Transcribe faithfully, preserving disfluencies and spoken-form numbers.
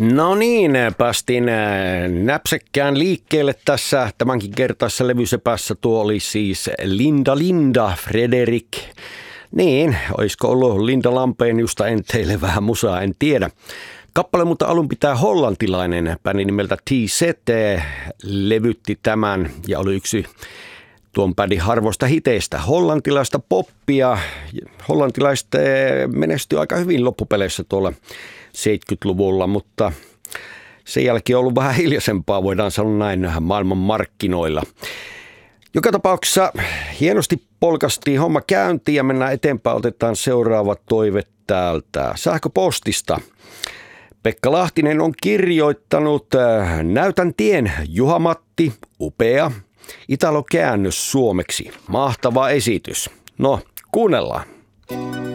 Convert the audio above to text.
No niin, päästiin näpsäkkään liikkeelle tässä tämänkin kertaisessa levysepässä. Tuo oli siis Linda Linda Fredrik. Niin, olisiko ollut Linda Lampeenjusta, en teille vähän musaa, en tiedä. Kappale, mutta alun pitää hollantilainen bändi nimeltä T Z levytti tämän ja oli yksi tuon bändin harvoista hiteistä. Hollantilaista poppia. Hollantilaiset menestyi aika hyvin loppupeleissä tuolla seitsemänkymmentäluvulla, mutta sen jälkeen on ollut vähän hiljaisempaa, voidaan sanoa näin, maailman markkinoilla. Joka tapauksessa hienosti polkastiin homma käyntiin ja mennään eteenpäin. Otetaan seuraava toive täältä sähköpostista. Pekka Lahtinen on kirjoittanut: näytän tien Juha-Matti, upea Italo-käännös suomeksi. Mahtava esitys. No, kuunnellaan.